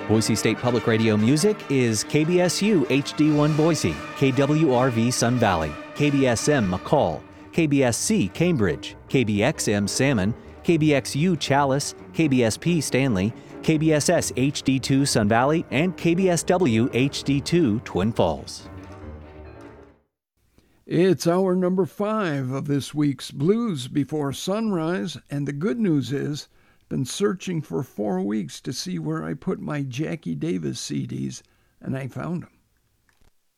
Boise State Public Radio music is KBSU HD1 Boise, KWRV Sun Valley, KBSM McCall, KBSC Cambridge, KBXM Salmon, KBXU Chalice, KBSP Stanley, KBSS HD2 Sun Valley, and KBSW HD2 Twin Falls. It's hour number 5 of this week's Blues Before Sunrise, and the good news is, been searching for 4 weeks to see where I put my Jackie Davis CDs, and I found them.